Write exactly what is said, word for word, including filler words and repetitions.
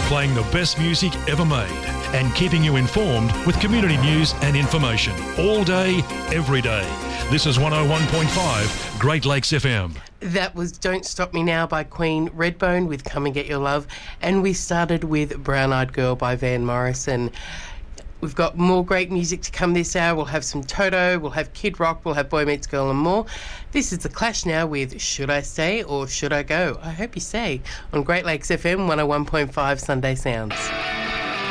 playing the best music ever made and keeping you informed with community news and information all day, every day. This is one oh one point five Great Lakes F M. That was Don't Stop Me Now by Queen, Redbone with Come and Get Your Love, and we started with Brown Eyed Girl by Van Morrison. We've got more great music to come this hour. We'll have some Toto, we'll have Kid Rock, we'll have Boy Meets Girl and more. This is The Clash now with Should I Stay or Should I Go? I hope you stay on Great Lakes F M one oh one point five Sunday Sounds.